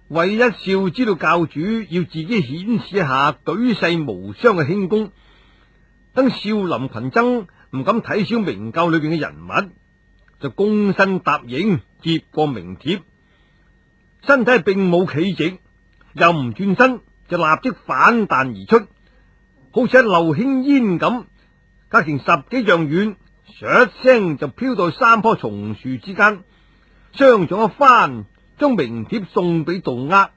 韋一笑知道教主要自己顯示一下舉世無雙嘅輕功，等少林群僧唔敢睇小明教裏邊嘅人物，就躬身答應接過名帖，身體並冇企直，又唔轉身，就立即反彈而出，好似一溜輕煙咁，隔成10幾丈遠，唰一聲就飄到3棵松樹之間，相撞一番，將名帖送俾杜厄。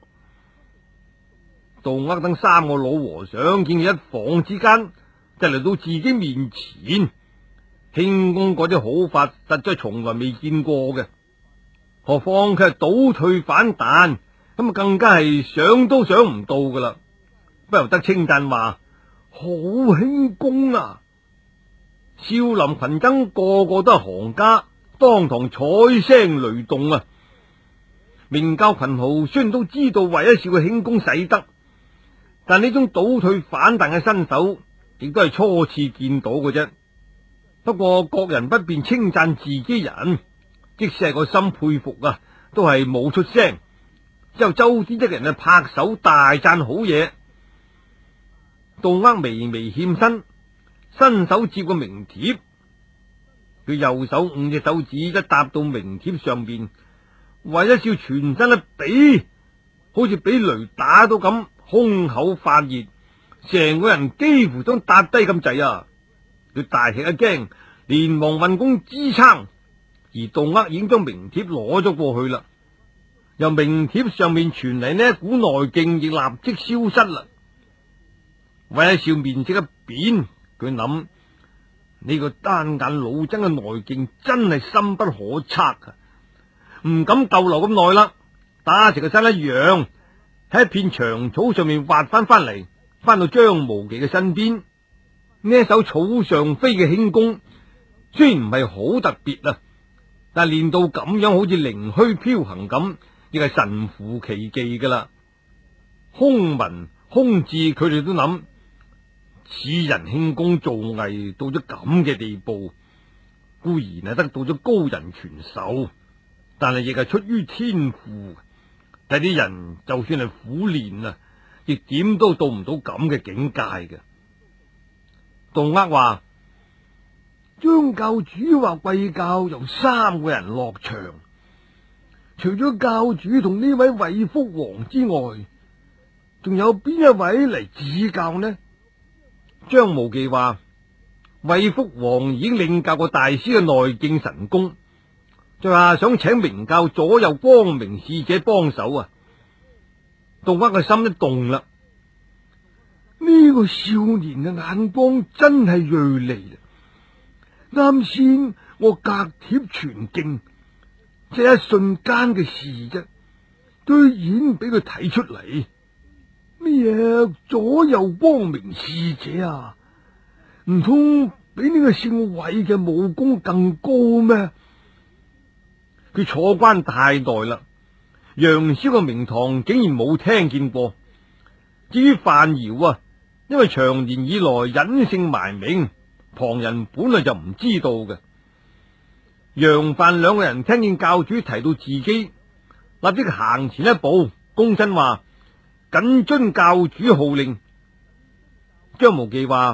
杜厄等3個老和尚見佢一晃之間就嚟到自己面前，輕功嗰啲好法實在從來未見過嘅，何況佢係倒退反彈，咁啊更加係想都想唔到噶啦，不由得稱讚話好輕功啊！少林群僧個個都係行家，當堂彩聲雷動啊！明教群豪雖然都知道韋一笑嘅輕功使得，但呢種倒退反彈嘅身手亦都係初次見到嘅啫。不過各人不便稱讚自己人，即使係個心佩服啊，都係冇出聲。之後周天一人啊拍手大讚好嘢。杜厄微微欠身，伸手接個名帖，佢右手5隻手指一搭到名帖上邊，韋一笑全身一比，好似俾雷打到咁，胸口發熱，成個人幾乎想搭低咁滯啊！佢大吃一驚，連忙運功支撐，而杜厄已經將名帖攞咗過去啦。由名帖上面傳嚟呢一股內勁，亦立即消失啦。韋一笑面色一變，佢諗呢個單眼老僧嘅內勁真係深不可測啊！唔敢逗留咁耐啦，打直個身一樣，喺一片長草上面滑翻嚟，翻到張無忌嘅身邊。呢一手草上飛嘅輕功雖然唔係好特別啊，但係練到咁樣好似靈虛飄行咁，亦係神乎其技噶啦。空文空智佢哋都諗，此人輕功造詣到咗咁嘅地步，固然係得到咗高人傳授，但係亦係出於天賦。但啲人就算係苦練啊，亦點都到唔到咁嘅境界嘅。杜厄話：張教主話貴教由3個人落場，除咗教主同呢位韋福王之外，仲有邊一位嚟指教呢？張無忌話：韋福王已經領教過大師嘅內勁神功，就話想請明教左右光明使者幫手啊！杜厄嘅心一動啦，呢個少年嘅眼光真係銳利啦！啱先我隔帖傳勁，即係一瞬間嘅事啫，居然俾佢睇出嚟。咩左右光明使者啊？唔通比呢個姓韋嘅武功更高咩？佢坐關太耐啦，楊逍嘅名堂竟然冇聽見過。至於范瑤啊，因為長年以來隱姓埋名，旁人本來就唔知道嘅。楊范2個人聽見教主提到自己，立即行前一步，躬身話：謹遵教主號令。張無忌話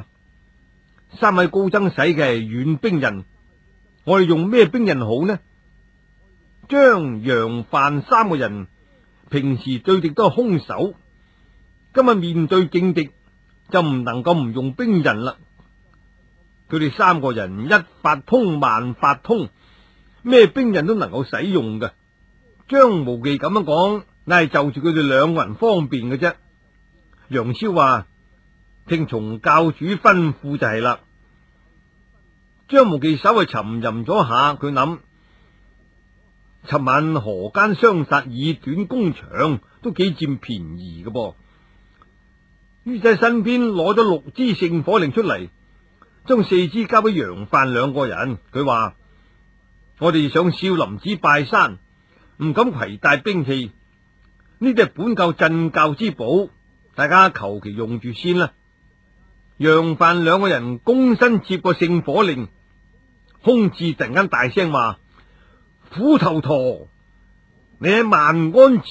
：3位高僧使嘅係軟兵刃，我哋用咩兵刃好呢？張楊范3個人平時對敵都係空手，今日面對勁敵就唔能夠唔用兵刃啦。佢哋3個人一法通萬法通，咩兵刃都能夠使用嘅。張無忌咁樣講，乃係就住佢哋2個人方便嘅啫。楊逍話：聽從教主吩咐就係啦。張無忌稍微沉吟咗下，佢諗：尋晚河間相殺以短攻長，都幾佔便宜嘅噃。於是喺身邊攞咗6支聖火令出嚟，將4支交俾楊范2個人。佢話：我哋上少林寺拜山，唔敢攜帶兵器，呢啲係本教鎮教之寶，大家求其用住先啦。楊范2個人躬身接過聖火令，空智突然間大聲話：虎頭陀，你喺萬安